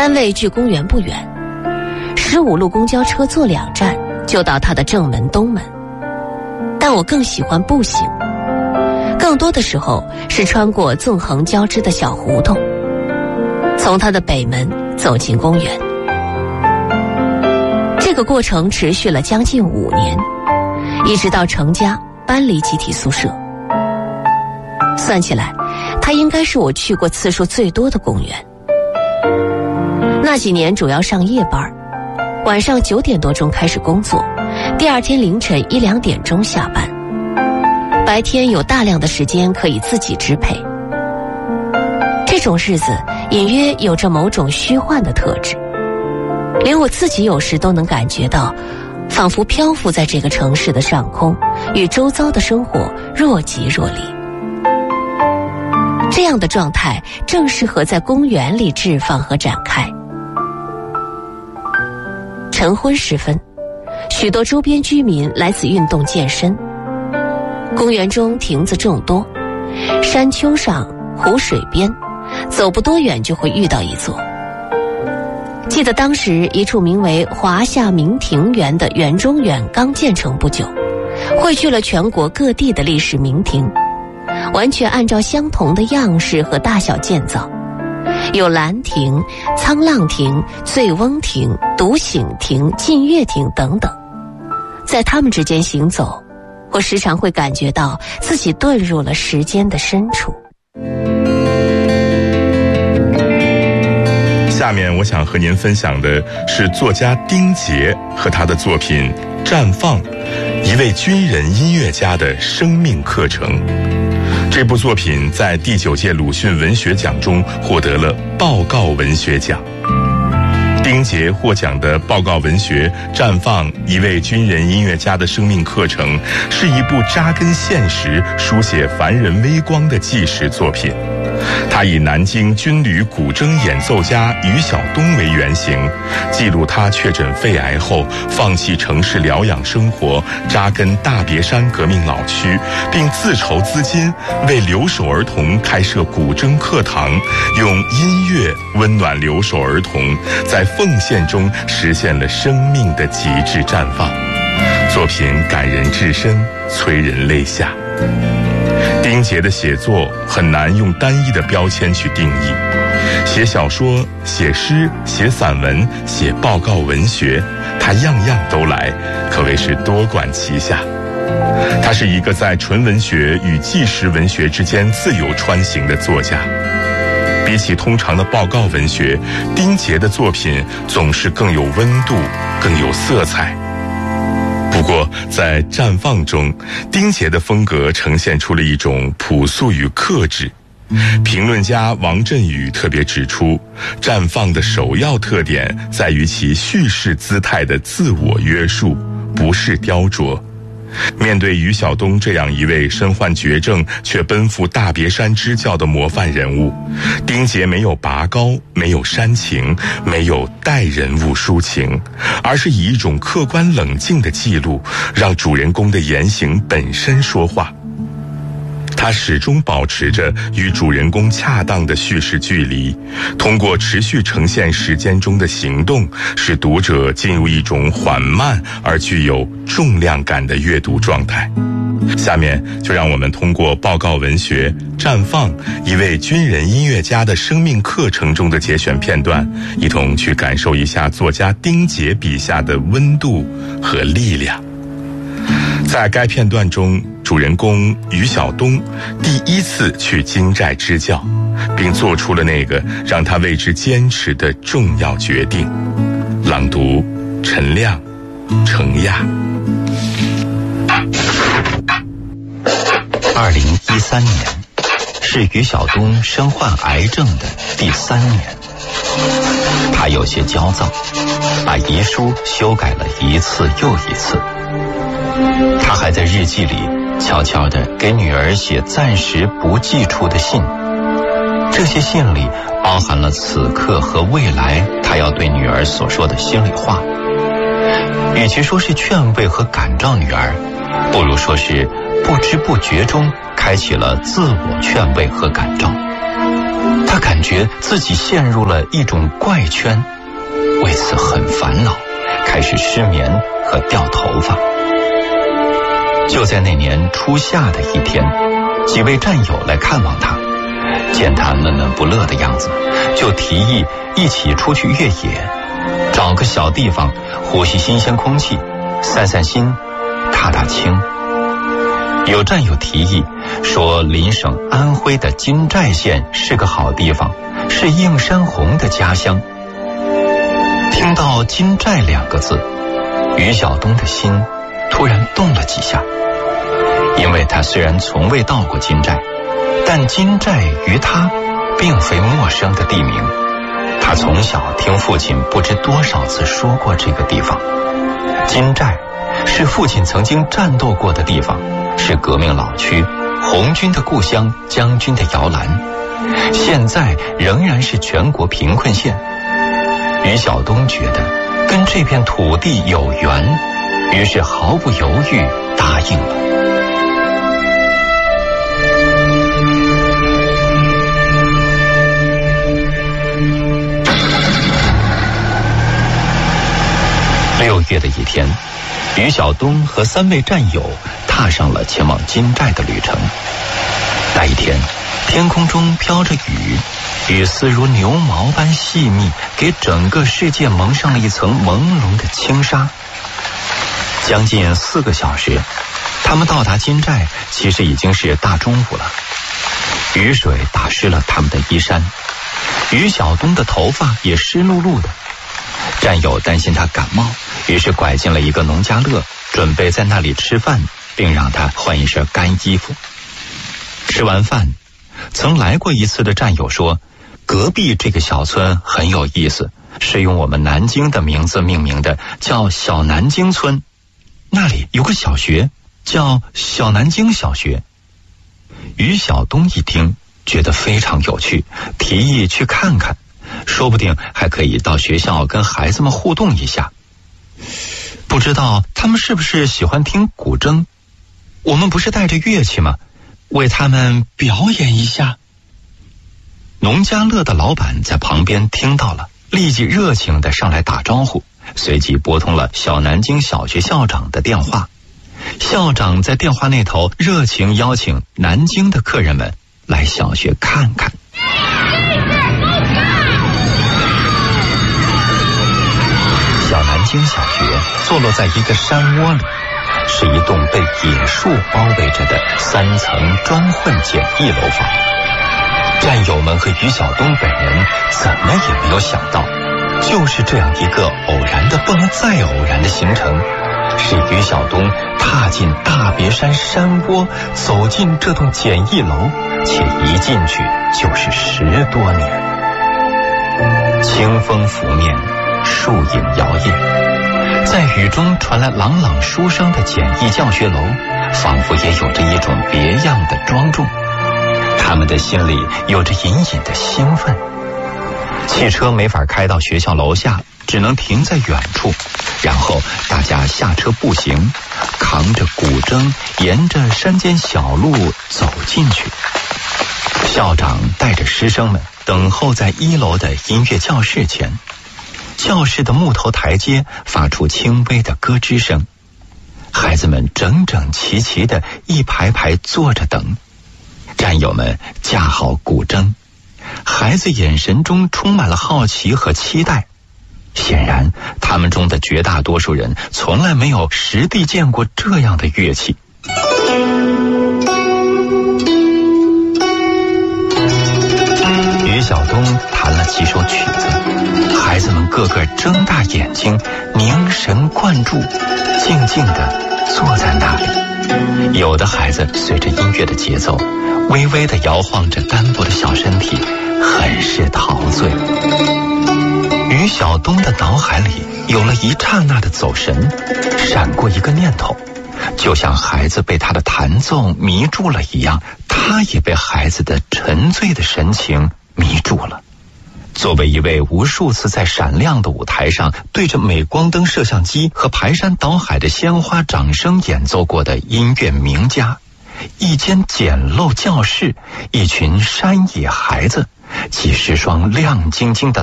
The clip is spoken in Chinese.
单位距公园不远，15路公交车坐2站就到他的正门东门。但我更喜欢步行，更多的时候是穿过纵横交织的小胡同，从他的北门走进公园。这个过程持续了将近5年，一直到成家搬离集体宿舍。算起来，它应该是我去过次数最多的公园。那几年主要上夜班，晚上9点多钟开始工作，第二天凌晨1、2点钟下班，白天有大量的时间可以自己支配。这种日子隐约有着某种虚幻的特质，连我自己有时都能感觉到，仿佛漂浮在这个城市的上空，与周遭的生活若即若离。这样的状态正适合在公园里置放和展开。晨昏时分，许多周边居民来此运动健身。公园中亭子众多，山丘上、湖水边，走不多远就会遇到一座。记得当时一处名为华夏明庭园的园中园刚建成不久，汇聚了全国各地的历史名亭，完全按照相同的样式和大小建造，有兰亭、沧浪亭、醉翁亭、独醒亭、近月亭等等。在它们之间行走，我时常会感觉到自己遁入了时间的深处。 下面我想和您分享的是作家丁杰和他的作品《绽放》，一位军人音乐家的生命课程。这部作品在第9届鲁迅文学奖中获得了报告文学奖。丁杰获奖的报告文学《绽放》，一位军人音乐家的生命课程，是一部扎根现实、书写凡人微光的纪实作品。他以南京军旅古筝演奏家于晓东为原型，记录他确诊肺癌后放弃城市疗养生活，扎根大别山革命老区，并自筹资金为留守儿童开设古筝课堂，用音乐温暖留守儿童，在奉献中实现了生命的极致绽放。作品感人至深，催人泪下。丁杰的写作很难用单一的标签去定义，写小说、写诗、写散文、写报告文学，他样样都来，可谓是多管齐下。他是一个在纯文学与纪实文学之间自由穿行的作家。比起通常的报告文学，丁杰的作品总是更有温度，更有色彩。不过在《绽放》中，丁杰的风格呈现出了一种朴素与克制。评论家王振宇特别指出，《绽放》的首要特点在于其叙事姿态的自我约束，不是雕琢。面对于晓东这样一位身患绝症却奔赴大别山支教的模范人物，丁杰没有拔高，没有煽情，没有带人物抒情，而是以一种客观冷静的记录，让主人公的言行本身说话。他始终保持着与主人公恰当的叙事距离，通过持续呈现时间中的行动，使读者进入一种缓慢而具有重量感的阅读状态。下面就让我们通过报告文学《绽放》，一位军人音乐家的生命课程中的节选片段，一同去感受一下作家丁杰笔下的温度和力量。在该片段中，主人公于晓东第一次去京寨支教，并做出了那个让他为之坚持的重要决定。朗读：陈亮、程亚。 2013年是于晓东身患癌症的第3年，他有些焦躁，把遗书修改了一次又一次。他还在日记里悄悄地给女儿写暂时不寄出的信，这些信里包含了此刻和未来他要对女儿所说的心里话。与其说是劝慰和感召女儿，不如说是不知不觉中开启了自我劝慰和感召。他他感觉自己陷入了一种怪圈，为此很烦恼，开始失眠和掉头发。就在那年初夏的一天，几位战友来看望他，见他闷闷不乐的样子，就提议一起出去越野，找个小地方呼吸新鲜空气，散散心，踏踏青。有战友提议说，邻省安徽的金寨县是个好地方，是映山红的家乡。听到金寨2个字，于晓东的心突然动了几下，因为他虽然从未到过金寨，但金寨于他并非陌生的地名。他从小听父亲不知多少次说过这个地方。金寨是父亲曾经战斗过的地方，是革命老区，红军的故乡，将军的摇篮，现在仍然是全国贫困县。于晓东觉得跟这片土地有缘，于是毫不犹豫答应了。6月的一天，于晓东和3位战友踏上了前往金寨的旅程。那一天，天空中飘着雨，雨丝如牛毛般细密，给整个世界蒙上了一层朦胧的轻纱。将近4个小时，他们到达金寨，其实已经是大中午了。雨水打湿了他们的衣衫，于晓东的头发也湿漉漉的。战友担心他感冒，于是拐进了一个农家乐，准备在那里吃饭，并让他换一身干衣服。吃完饭，曾来过一次的战友说，隔壁这个小村很有意思，是用我们南京的名字命名的，叫小南京村。那里有个小学，叫小南京小学。于晓东一听，觉得非常有趣，提议去看看，说不定还可以到学校跟孩子们互动一下。不知道他们是不是喜欢听古筝？我们不是带着乐器吗？为他们表演一下。农家乐的老板在旁边听到了，立即热情地上来打招呼，随即拨通了小南京小学校长的电话。校长在电话那头热情邀请南京的客人们来小学看看。小南京小学坐落在一个山窝里，是一栋被野树包围着的3层砖混简易楼房。战友们和于晓东本人怎么也没有想到，就是这样一个偶然的不能再偶然的行程，使于晓东踏进大别山山窝，走进这栋简易楼，且一进去就是10多年。清风拂面，树影摇曳，在雨中传来朗朗书声的简易教学楼，仿佛也有着一种别样的庄重。他们的心里有着隐隐的兴奋。汽车没法开到学校楼下，只能停在远处，然后大家下车步行，扛着古筝，沿着山间小路走进去。校长带着师生们等候在1楼的音乐教室前，教室的木头台阶发出轻微的咯吱声，孩子们整整齐齐的一排排坐着等。战友们架好古筝，孩子眼神中充满了好奇和期待。显然他们中的绝大多数人从来没有实地见过这样的乐器。于晓东弹了几首曲子，孩子们个个睁大眼睛，凝神灌注，静静地坐在那里。有的孩子随着音乐的节奏，微微地摇晃着单薄的小身体，很是陶醉。于晓东的脑海里有了一刹那的走神，闪过一个念头，就像孩子被他的弹奏迷住了一样，他也被孩子的沉醉的神情迷住了。作为一位无数次在闪亮的舞台上对着镁光灯摄像机和排山倒海的鲜花掌声演奏过的音乐名家，一间简陋教室，一群山野孩子， 几十双亮晶晶的